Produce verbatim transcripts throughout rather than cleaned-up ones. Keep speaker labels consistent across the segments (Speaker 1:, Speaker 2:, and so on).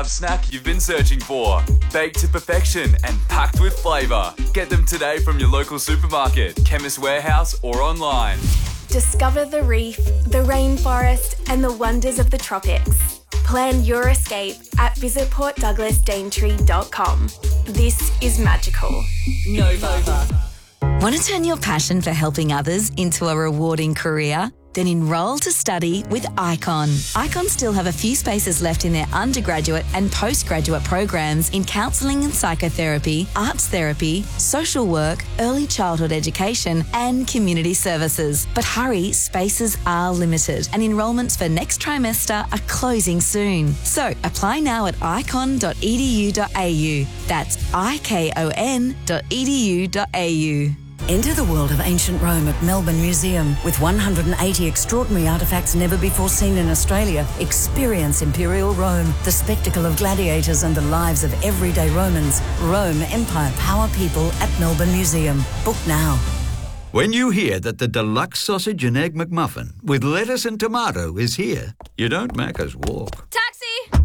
Speaker 1: carb snack you've been searching for. Baked to perfection and packed with flavour. Get them today from your local supermarket, Chemist Warehouse or online.
Speaker 2: Discover the reef, the rainforest and the wonders of the tropics. Plan your escape at visit port douglas daintree dot com. This is magical.
Speaker 3: Nova.
Speaker 4: Want to turn your passion for helping others into a rewarding career? Then enrol to study with Icon. Icon still have a few spaces left in their undergraduate and postgraduate programs in counselling and psychotherapy, arts therapy, social work, early childhood education and community services. But hurry, spaces are limited and enrolments for next trimester are closing soon. So apply now at icon dot e d u dot a u. That's I K O N dot e d u dot a u.
Speaker 5: Enter the world of ancient Rome at Melbourne Museum. With one hundred eighty extraordinary artefacts never before seen in Australia, experience Imperial Rome, the spectacle of gladiators and the lives of everyday Romans. Rome, Empire, Power, People at Melbourne Museum. Book now.
Speaker 6: When you hear that the deluxe sausage and egg McMuffin with lettuce and tomato is here, you don't Macca's walk.
Speaker 3: Taxi!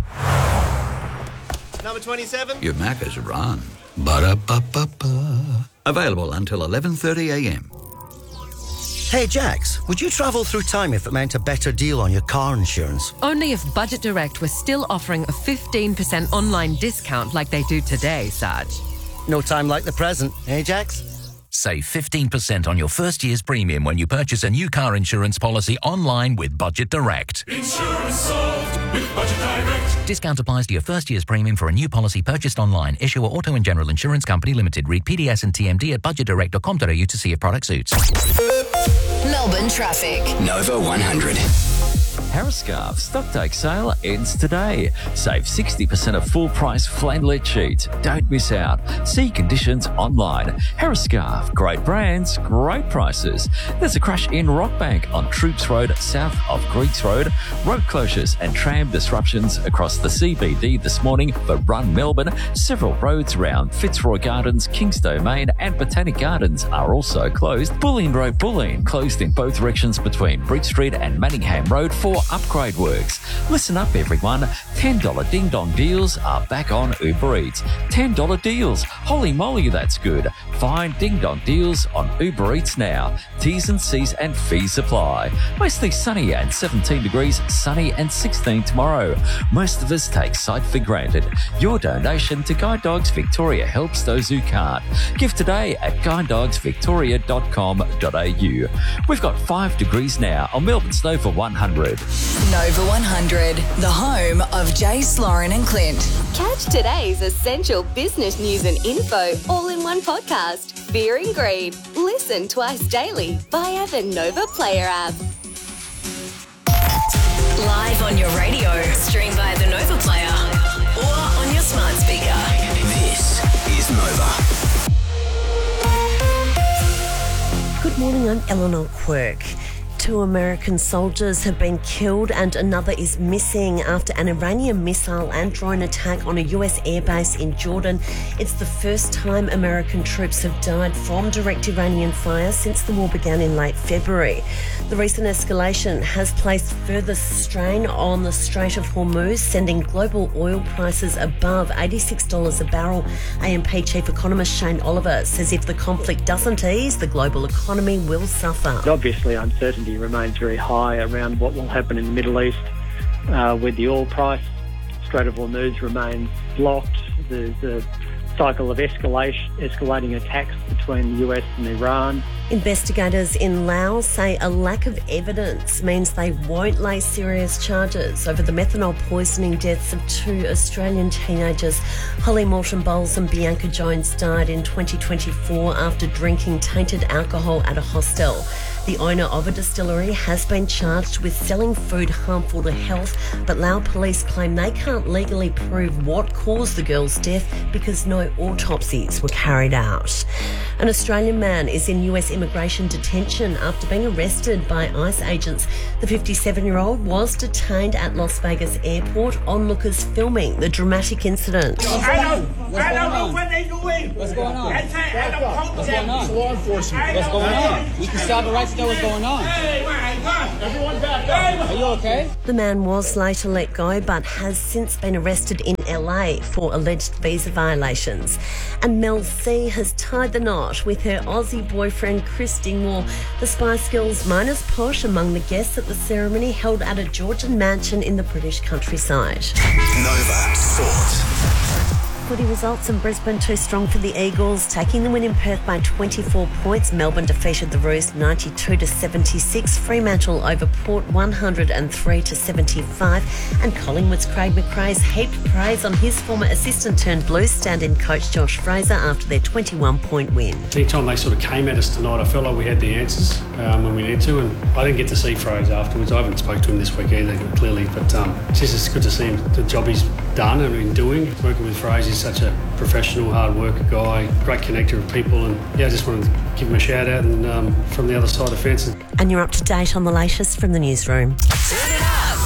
Speaker 7: Number twenty-seven.
Speaker 6: You Macca's run. Ba-da-ba-ba-ba. Available until eleven thirty a m.
Speaker 7: Hey, Jax, would you travel through time if it meant a better deal on your car insurance?
Speaker 8: Only if Budget Direct was still offering a fifteen percent online discount like they do today, Saj.
Speaker 7: No time like the present, eh, Jax?
Speaker 9: Save fifteen percent on your first year's premium when you purchase a new car insurance policy online with Budget Direct.
Speaker 10: Insurance solved with Budget Direct.
Speaker 9: Discount applies to your first year's premium for a new policy purchased online. Issuer Auto and General Insurance Company Limited. Read P D S and T M D at budget direct dot com dot a u to see if product suits.
Speaker 3: Melbourne traffic.
Speaker 11: Nova one hundred.
Speaker 12: Harris Scarf stock take sale ends today. Save sixty percent of full price flannelette sheets. Don't miss out. See conditions online. Harris Scarf, great brands, great prices. There's a crash in Rockbank on Troops Road south of Greeks Road. Road closures and tram disruptions across the C B D this morning for Run Melbourne. Several roads around Fitzroy Gardens, Kings Domain and Botanic Gardens are also closed. Bulleen Road Bulleen closed in both directions between Bridge Street and Manningham Road for upgrade works. Listen up everyone, ten dollars Ding Dong deals are back on Uber Eats. ten dollars deals, holy moly that's good. Find Ding Dong deals on Uber Eats now. T's and C's and fees apply. Mostly sunny and seventeen degrees, sunny and sixteen tomorrow. Most of us take sight for granted. Your donation to Guide Dogs Victoria helps those who can't. Give today at guide dogs victoria dot com dot a u. We've got five degrees now on Melbourne's Nova one hundred.
Speaker 3: Nova one hundred, the home of Jace, Lauren and Clint.
Speaker 13: Catch today's essential business news and info all in one podcast. Fear and Greed. Listen twice daily via the Nova Player app.
Speaker 3: Live on your radio, stream via the Nova Player or on your smart speaker.
Speaker 11: This is Nova.
Speaker 14: Good morning, I'm Eleanor Quirk. Two American soldiers have been killed and another is missing after an Iranian missile and drone attack on a U S airbase in Jordan. It's the first time American troops have died from direct Iranian fire since the war began in late February. The recent escalation has placed further strain on the Strait of Hormuz, sending global oil prices above eighty-six dollars a barrel. A M P chief economist Shane Oliver says if the conflict doesn't ease, the global economy will suffer.
Speaker 15: Obviously, uncertainty remains very high around what will happen in the Middle East uh, with the oil price. Strait of Hormuz remains blocked. There's a cycle of escalation, escalating attacks between the U S and Iran.
Speaker 14: Investigators in Laos say a lack of evidence means they won't lay serious charges over the methanol poisoning deaths of two Australian teenagers. Holly Moulton Bowles and Bianca Jones died in twenty twenty-four after drinking tainted alcohol at a hostel. The owner of a distillery has been charged with selling food harmful to health, but Lao police claim they can't legally prove what caused the girl's death because no autopsies were carried out. An Australian man is in U S immigration detention after being arrested by ICE agents. The fifty-seven-year-old was detained at Las Vegas airport. Onlookers filming the dramatic incident.
Speaker 16: I don't, I don't know what they're doing. What's going on? I I don't
Speaker 17: What's going on? Law enforcement. What's going on? We can stop it right to know what's going on.
Speaker 16: Hey, my God. Everyone back up. Are you okay?
Speaker 14: The man was later let go but has since been arrested in L A for alleged visa violations. And Mel C has tied the knot with her Aussie boyfriend Chris Dingwall. The Spice Girls minus Posh among the guests at the ceremony held at a Georgian mansion in the British countryside.
Speaker 11: Nova Sport.
Speaker 14: Footy results in Brisbane too strong for the Eagles, taking the win in Perth by twenty-four points. Melbourne defeated the Roos ninety-two to seventy-six. Fremantle over Port one hundred three to seventy-five. And Collingwood's Craig McRae's heaped praise on his former assistant turned Blues stand-in coach Josh Fraser after their twenty-one point win.
Speaker 17: Anytime they sort of came at us tonight, I felt like we had the answers um, when we needed to, and I didn't get to see Fraser afterwards. I haven't spoke to him this week either, clearly, but um, it's just it's good to see him, the job he's done and been doing. Working with Fraser, he's such a professional, hard worker guy, great connector of people, and yeah, I just wanted to give him a shout out and um, from the other side of the fence.
Speaker 14: And you're up to date on the latest from the newsroom.
Speaker 3: Turn it up.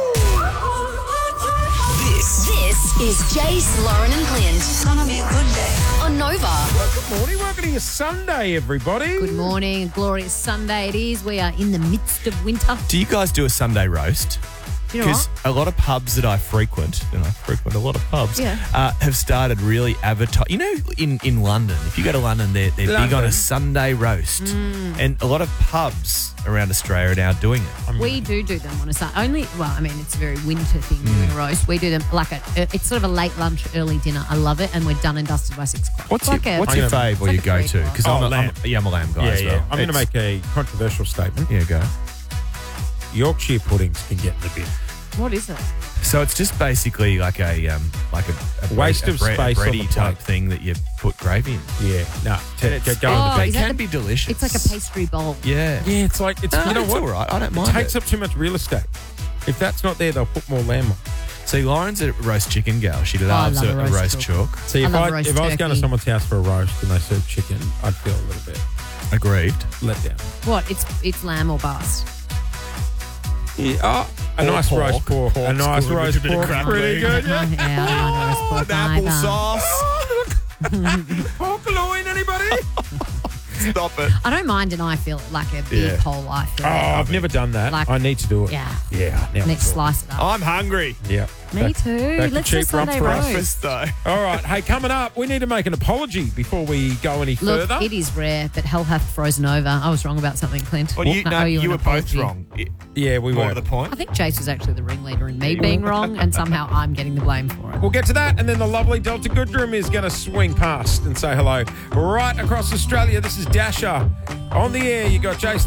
Speaker 3: This, this is Jace, Lauren and Clint. It's going to be a good day. On Nova.
Speaker 18: Well, good morning. Welcome to your Sunday, everybody.
Speaker 19: Good morning. Glorious Sunday it is. We are in the midst of winter.
Speaker 20: Do you guys do a Sunday roast?
Speaker 19: You know
Speaker 20: Because
Speaker 19: what?
Speaker 20: a lot of pubs that I frequent, and I frequent a lot of pubs,
Speaker 19: Yeah.
Speaker 20: uh, have started really advertising. You know, in, in London, if you go to London, they're, they're big on
Speaker 18: London.
Speaker 20: a Sunday roast.
Speaker 19: Mm.
Speaker 20: And a lot of pubs around Australia are now doing it.
Speaker 19: We do do them on a Sunday. Only, well, I mean, it's a very winter thing
Speaker 20: Mm.
Speaker 19: doing a roast. We do them like a, it's sort of a late lunch, early dinner. I love it, and we're done and dusted by six o'clock.
Speaker 20: What's
Speaker 19: It's
Speaker 20: your,
Speaker 19: like a-
Speaker 20: what's your
Speaker 19: it's like
Speaker 20: fave or
Speaker 19: a
Speaker 20: your
Speaker 19: three
Speaker 20: go-to?
Speaker 19: o'clock.
Speaker 20: Because
Speaker 18: Oh,
Speaker 20: I'm, a-
Speaker 18: lamb.
Speaker 20: I'm, a- yeah, I'm a lamb guy
Speaker 18: Yeah,
Speaker 20: as well.
Speaker 18: yeah. I'm going to
Speaker 20: It's-
Speaker 18: make a controversial statement.
Speaker 20: Yeah, go.
Speaker 18: Yorkshire puddings can get in the bin.
Speaker 19: What is it?
Speaker 20: So it's just basically like a um, like a, a
Speaker 18: Waste
Speaker 20: bread,
Speaker 18: of
Speaker 20: a bread,
Speaker 18: space
Speaker 20: a
Speaker 18: on
Speaker 20: bready
Speaker 18: the
Speaker 20: type
Speaker 18: plate.
Speaker 20: thing that you put gravy in.
Speaker 18: Yeah, no. T-
Speaker 20: And it's-
Speaker 18: go in
Speaker 19: Oh,
Speaker 18: the bin.
Speaker 20: it
Speaker 19: is that
Speaker 20: can
Speaker 19: the-
Speaker 20: be delicious.
Speaker 19: It's like a pastry bowl.
Speaker 20: Yeah.
Speaker 18: Yeah, it's like, it's,
Speaker 20: No,
Speaker 18: you know
Speaker 20: it's
Speaker 18: what?
Speaker 20: all right. I don't mind
Speaker 18: It takes
Speaker 20: it.
Speaker 18: up too much real estate. If that's not there, they'll put more lamb on.
Speaker 20: See, Lauren's a roast chicken gal. She loves
Speaker 19: love
Speaker 20: a,
Speaker 19: a
Speaker 20: a
Speaker 19: roast
Speaker 20: roast
Speaker 19: chalk.
Speaker 20: chalk.
Speaker 18: See,
Speaker 19: I
Speaker 18: if
Speaker 19: love
Speaker 18: I,
Speaker 19: roast
Speaker 18: if I was going to
Speaker 19: turkey.
Speaker 18: someone's house for a roast and they served chicken, I'd feel a little bit
Speaker 20: Aggrieved.
Speaker 18: let down.
Speaker 19: What? It's it's lamb or bust.
Speaker 18: Yeah, oh, a
Speaker 20: Or
Speaker 18: nice
Speaker 20: pork.
Speaker 18: roast pork. A
Speaker 20: Pork's
Speaker 18: nice
Speaker 20: good with
Speaker 18: roast
Speaker 20: a bit of
Speaker 18: pork.
Speaker 20: crab
Speaker 18: Pretty
Speaker 20: leg.
Speaker 18: good, yeah.
Speaker 19: Yeah, I don't know roast pork either.
Speaker 20: Applesauce.
Speaker 18: Pork loin, anybody?
Speaker 20: Stop it.
Speaker 19: I don't mind, and I feel it like a big
Speaker 20: Yeah.
Speaker 19: whole life.
Speaker 18: Oh, I've never done that.
Speaker 19: Like-
Speaker 18: I need to do it.
Speaker 19: Yeah.
Speaker 18: Yeah. Now
Speaker 19: Let's
Speaker 18: it's all-
Speaker 19: slice it up.
Speaker 20: I'm hungry.
Speaker 18: Yeah.
Speaker 19: Me
Speaker 18: Back-
Speaker 19: too.
Speaker 18: back to
Speaker 19: Let's do
Speaker 18: cheap rump
Speaker 19: Sunday
Speaker 18: for us.
Speaker 19: roast.
Speaker 20: Breakfast though.
Speaker 18: All right. Hey, coming up, we need to make an apology before we go any
Speaker 19: Look,
Speaker 18: further.
Speaker 19: it is rare, but hell hath frozen over. I was wrong about something, Clint.
Speaker 20: Well, you,
Speaker 19: I
Speaker 20: no,
Speaker 19: owe
Speaker 20: you,
Speaker 19: an
Speaker 20: were
Speaker 19: apology.
Speaker 20: both wrong. I-
Speaker 18: Yeah, we
Speaker 20: More
Speaker 18: were.
Speaker 20: to the point.
Speaker 19: I think Chase was actually the ringleader in me being wrong, and somehow I'm getting the blame for it.
Speaker 18: We'll get to that, and then the lovely Delta Goodrum is going to swing past and say hello right across Australia. This is Dasher on the air. You got Jason.